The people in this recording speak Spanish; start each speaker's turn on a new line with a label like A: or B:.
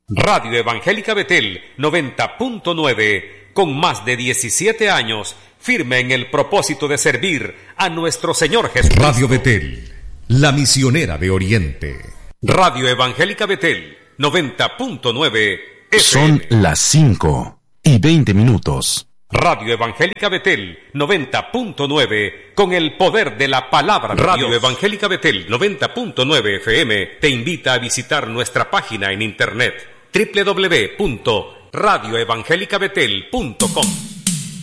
A: Radio Evangélica Betel 90.9, con más de 17 años, firme en el propósito de servir a nuestro Señor Jesucristo.
B: Radio Betel, la misionera de Oriente.
A: Radio Evangélica Betel 90.9 FM.
C: Son las 5:20.
A: Radio Evangélica Betel 90.9, con el poder de la palabra de Radio Dios. Evangélica Betel 90.9 FM te invita a visitar nuestra página en internet www.radioevangelicabetel.com.